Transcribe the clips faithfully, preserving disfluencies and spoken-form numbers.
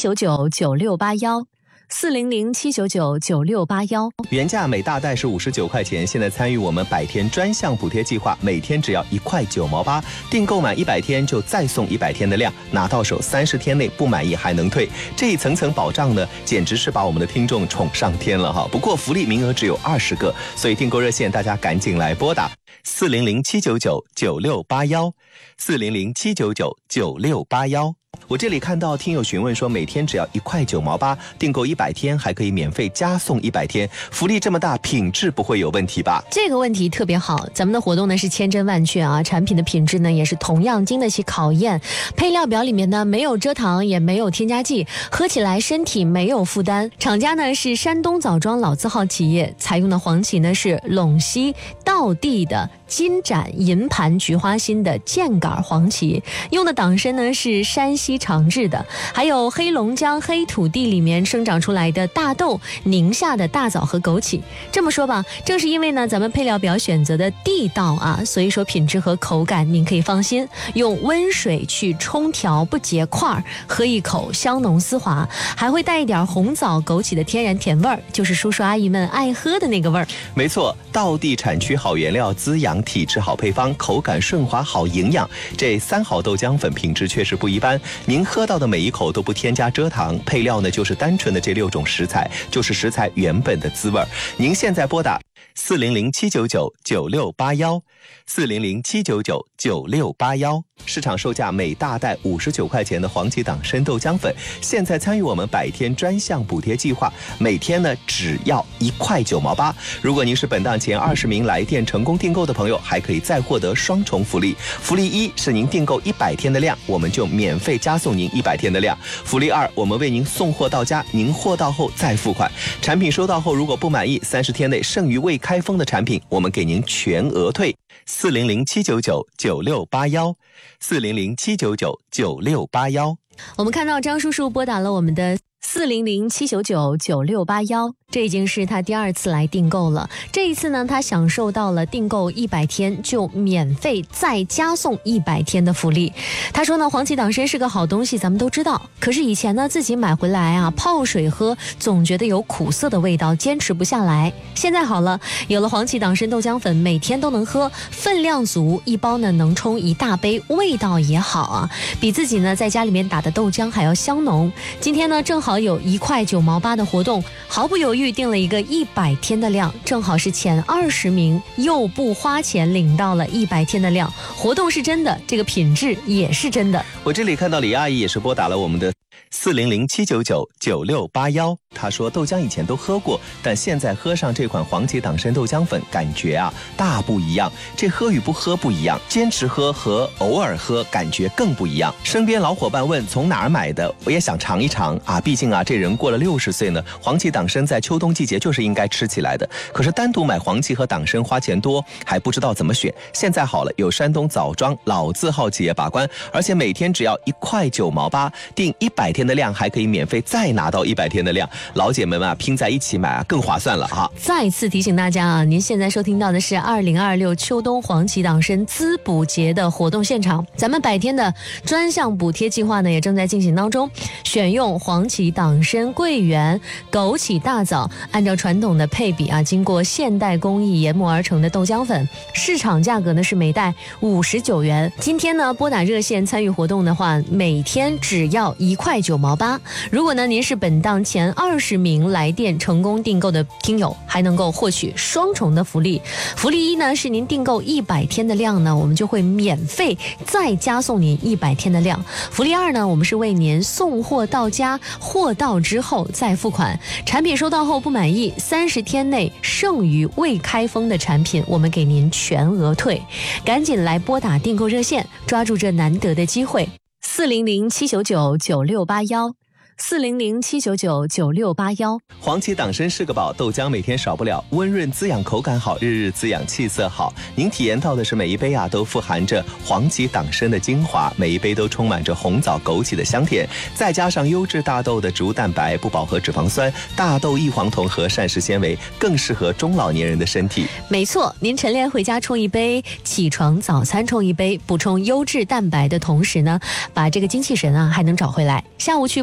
九九九六八幺。四零零七九九九六八幺， 原价每大袋是五十九块钱，现在参与我们百天专项补贴计划，每天只要一块九毛八，订购满一百天就再送一百天的量，拿到手三十天内不满意还能退，这一层层保障呢，简直是把我们的听众宠上天了哈。不过福利名额只有二十个，所以订购热线大家赶紧来拨打四零零七九九九六八幺，四零零七九九九六八幺。我这里看到听友询问说，每天只要一块九毛八，订购一百天还可以免费加送一百天，福利这么大，品质不会有问题吧？ 这个问题特别好，咱们的活动呢是千真万确啊，产品的品质呢也是同样经得起考验。配料表里面呢没有蔗糖，也没有添加剂，喝起来身体没有负担。厂家呢是山东枣庄老字号企业，采用的黄芪呢是陇西道地的金盏银盘菊花心的箭杆黄芪，用的党参呢是山西长治的，还有黑龙江黑土地里面生长出来的大豆、宁夏的大枣和枸杞。这么说吧，正是因为呢咱们配料表选择的地道啊，所以说品质和口感您可以放心。用温水去冲调不结块，喝一口香浓丝滑，还会带一点红枣、枸杞的天然甜味儿，就是叔叔阿姨们爱喝的那个味儿。 没错，道地产区好原料，滋养体质好配方，口感顺滑好营养，这三好豆浆粉品质确实不一般。您喝到的每一口都不添加蔗糖，配料呢就是单纯的这六种食材，就是食材原本的滋味。您现在拨打四零零七九九九六八幺，四零零七九九九六八幺。市场售价每大袋五十九块钱的黄芪党参豆浆粉，现在参与我们百天专项补贴计划，每天呢只要一块九毛八。如果您是本档前二十名来电成功订购的朋友，还可以再获得双重福利。福利一是您订购一百天的量，我们就免费加送您一百天的量。福利二，我们为您送货到家，您货到后再付款。产品收到后如果不满意，三十天内剩余未开封的产品，我们给您全额退。四零零七九九九六八幺，四零零七九九九六八幺。 我们看到张叔叔拨打了我们的四零零七九九九六八幺，这已经是他第二次来订购了。这一次呢，他享受到了订购一百天就免费再加送一百天的福利。他说呢，黄芪党参是个好东西，咱们都知道。可是以前呢，自己买回来啊，泡水喝，总觉得有苦涩的味道，坚持不下来。现在好了，有了黄芪党参豆浆粉，每天都能喝，分量足，一包呢能冲一大杯，味道也好啊，比自己呢在家里面打的豆浆还要香浓。今天呢，正好有一块九毛八的活动，毫不犹豫订了一个一百天的量，正好是前二十名，又不花钱领到了一百天的量。活动是真的，这个品质也是真的。 我这里看到李阿姨也是拨打了我们的四零零七九九九六八幺，她说豆浆以前都喝过，但现在喝上这款黄芪党参豆浆粉，感觉啊大不一样。这喝与不喝不一样，坚持喝和偶尔喝感觉更不一样。身边老伙伴问从哪儿买的，我也想尝一尝啊，毕竟啊这人过了六十岁呢，黄芪党参在秋冬季节就是应该吃起来的。可是单独买黄芪和党参花钱多，还不知道怎么选。现在好了，有山东枣庄老字号企业把关，而且每天只要一块九毛八，订一百天的量还可以免费再拿到一百天的量。老姐妹们啊，拼在一起买啊更划算了哈。 再次提醒大家啊，您现在收听到的是二零二六秋冬黄芪党参滋补节的活动现场，咱们百天的专项补贴计划呢也正在进行当中。选用黄芪、党参、桂圆、枸杞、大枣，按照传统的配比啊，经过现代工艺研磨而成的豆浆粉，市场价格呢是每袋五十九元。今天呢拨打热线参与活动的话，每天只要一块九毛八。如果呢您是本档前二十名来电成功订购的听友，还能够获取双重的福利。福利一呢是您订购一百天的量呢，我们就会免费再加送您一百天的量。福利二呢，我们是为您送货到家，货到之后再付款。产品收到后不满意，三十天内剩余未开封的产品，我们给您全额退。赶紧来拨打订购热线，抓住这难得的机会。四零零七九九九六八幺。四零零七九九九六八幺。 黄芪党参是个宝，豆浆每天少不了，温润滋养，口感好，日日滋养，气色好。您体验到的是每一杯啊都富含着黄芪党参的精华，每一杯都充满着红枣枸杞的香甜，再加上优质大豆的植物蛋白、不饱和脂肪酸、大豆异黄酮和膳食纤维，更适合中老年人的身体。 没错，您晨练回家冲一杯，起床早餐冲一杯，补充优质蛋白的同时呢，把这个精气神啊还能找回来。下午去朋友邻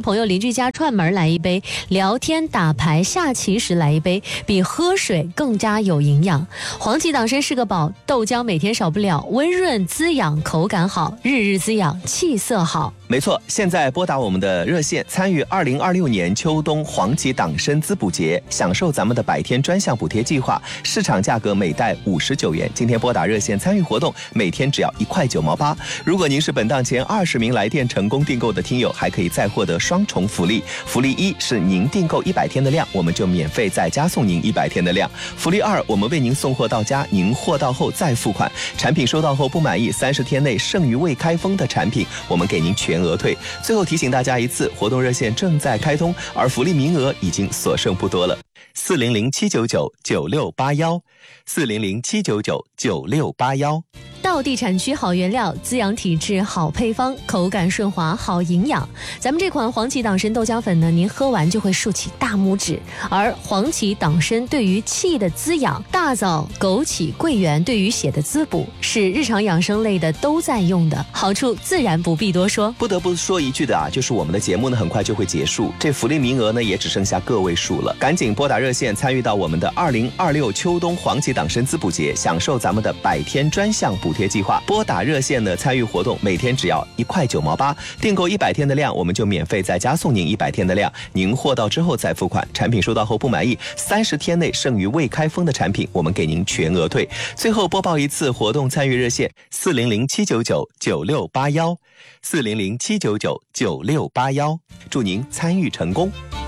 聚家串门来一杯，聊天打牌下棋时来一杯，比喝水更加有营养。黄芪党参是个宝，豆浆每天少不了，温润滋养，口感好，日日滋养，气色好。 没错，现在拨打我们的热线，参与二零二六年秋冬黄芪党参滋补节，享受咱们的百天专项补贴计划，市场价格每袋五十九元。今天拨打热线参与活动，每天只要一块九毛八。如果您是本档前二十名来电成功订购的听友，还可以再获得双重福利。福利一是您订购一百天的量，我们就免费再加送您一百天的量。福利二，我们为您送货到家，您货到后再付款。产品收到后不满意，三十天内剩余未开封的产品，我们给您全额退。最后提醒大家一次，活动热线正在开通，而福利名额已经所剩不多了。四零零七九九九六八幺，四零零七九九九六八幺。 道地产区好原料，滋养体质好配方，口感顺滑好营养。咱们这款黄芪党参豆浆粉呢，您喝完就会竖起大拇指。而黄芪党参对于气的滋养，大枣、枸杞、桂圆对于血的滋补，是日常养生类的都在用的，好处自然不必多说。 不得不说一句的啊，就是我们的节目呢很快就会结束，这福利名额呢也只剩下个位数了，赶紧拨打热线参与到我们的二零二六秋冬黄芪党参滋补节，享受咱们的百天专项补贴计划。拨打热线呢参与活动，每天只要一块九毛八，订购一百天的量，我们就免费再加送您一百天的量，您货到之后再付款。产品收到后不满意，三十天内剩余未开封的产品，我们给您全额退。最后播报一次活动参与热线：四零零七九九九六八幺，四零零七九九九六八幺。祝您参与成功。